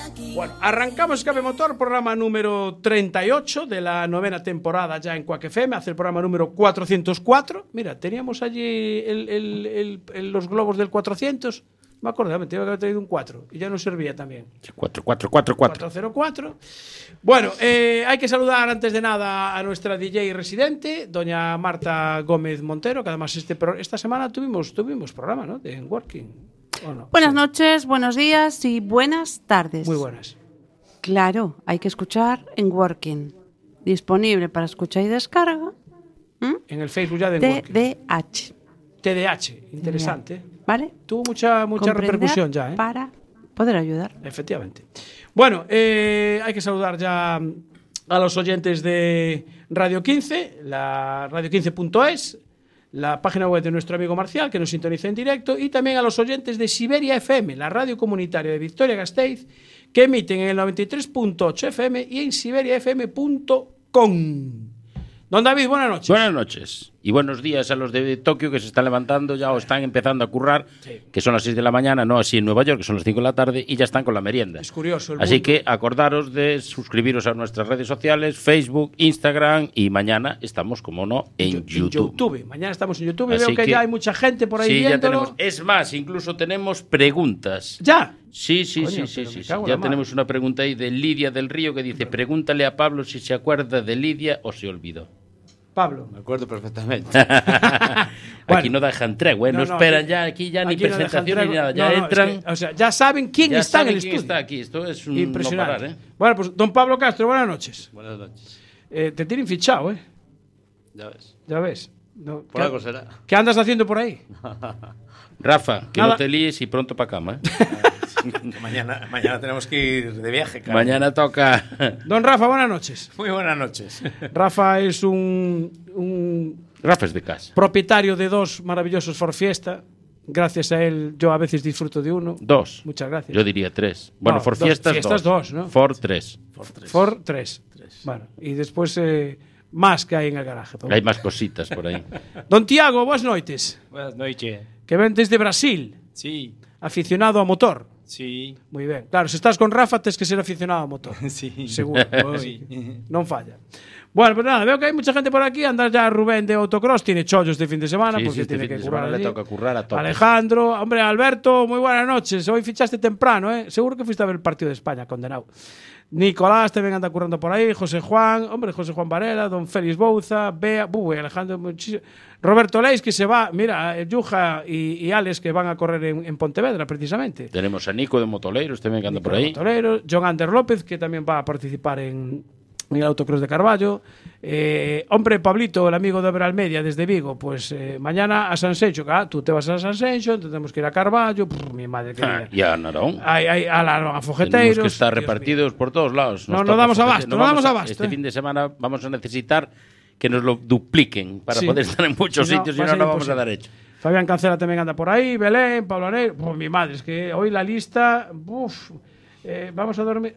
Bueno, arrancamos Escape Motor, programa número 38 de la 9ª temporada ya en Quack FM, hace el programa número 404. Mira, teníamos allí los globos del 400. Me acordaba, me tenía que haber traído un 4 y ya nos servía también. 404. Bueno, hay que saludar antes de nada a nuestra DJ residente, doña Marta Gómez Montero, que además esta semana tuvimos programa, ¿no? De Working. No? Buenas noches, buenos días y buenas tardes. Muy buenas. Claro, hay que escuchar en Working. Disponible para escucha y descarga. En el Facebook ya de TDH. TDH, interesante. ¿Vale? Tuvo mucha repercusión ya, ¿eh? Para poder ayudar. Efectivamente. Bueno, hay que saludar ya a los oyentes de Radio 15, la radio15.es, la página web de nuestro amigo Marcial, que nos sintoniza en directo, y también a los oyentes de Siberia FM, la radio comunitaria de Vitoria-Gasteiz, que emiten en el 93.8 FM y en siberiafm.com. Don David, buenas noches. Buenas noches. Y buenos días a los de Tokio que se están levantando ya o están empezando a currar, que son las 6 de la mañana, no así en Nueva York, que son las 5 de la tarde, y ya están con la merienda. Es curioso. Así que acordaros de suscribiros a nuestras redes sociales, Facebook, Instagram, y mañana estamos, como no, en YouTube. Mañana estamos en YouTube y Así veo que ya hay mucha gente por ahí viéndolo. Ya tenemos. Es más, incluso tenemos preguntas. ¿Ya? Sí. Ya tenemos una pregunta ahí de Lidia del Río que dice, pregúntale a Pablo si se acuerda de Lidia o se olvidó. Pablo. Me acuerdo perfectamente. Aquí no dejan tregua, no esperan ya, aquí ya ni presentación ni nada, ya entran. O sea, ya saben quién está en el estudio. Está aquí, esto es un impresionante. No parar, ¿eh? Bueno, pues don Pablo Castro, buenas noches. Buenas noches. Te tienen fichado, ¿eh? Ya ves. No, por algo será. ¿Qué andas haciendo por ahí? Rafa, que nada. no te líes y pronto para cama, ¿eh? mañana tenemos que ir de viaje, cara. Mañana toca. Don Rafa, buenas noches. Muy buenas noches. Rafa es un Rafa es de casa. Propietario de 2 maravillosos Ford Fiesta. Gracias a él, yo a veces disfruto de uno. 2. Muchas gracias. Yo diría 3. Bueno, no, Ford Fiestas 2, ¿no? Ford 3. Ford 3. Bueno, y después más que hay en el garaje. Hay más cositas por ahí. Don Tiago, buenas noches. Buenas noches. Que ven desde Brasil. Sí. Aficionado a motor. Sí. Muy bien. Claro, si estás con Rafa, tienes que ser aficionado a motor. Sí. Seguro. Sí. No falla. Bueno, pues nada, veo que hay mucha gente por aquí. Anda ya Rubén de Autocross, tiene chollo este fin de semana, porque este tiene fin que de currar. semana le toca currar a todos. Alejandro, hombre, Alberto, muy buenas noches. Hoy fichaste temprano, ¿eh? Seguro que fuiste a ver el partido de España, condenado. Nicolás también anda currando por ahí, José Juan Varela, don Félix Bouza, Bea, Alejandro, Roberto Leis, que se va, mira, Yuja y Alex, que van a correr en Pontevedra, precisamente. Tenemos a Nico de Motoleiros, también que anda por ahí. Motoleiros, John Ander López, que también va a participar en el Autocross de Carballo. Hombre, Pablito, el amigo de Almedia desde Vigo, pues mañana a San Sencho, tú te vas a San Sencho, tenemos que ir a Carballo, mi madre querida. Y a Narón. A Narón, a Fogueteiros. Tenemos que estar repartidos por todos lados. No damos abasto, Este fin de semana vamos a necesitar que nos lo dupliquen para poder estar en muchos sitios, si no vamos a dar hecho. Fabián Cancela también anda por ahí, Belén, Pablo Aneiro. Mi madre, es que hoy la lista... vamos a dormir.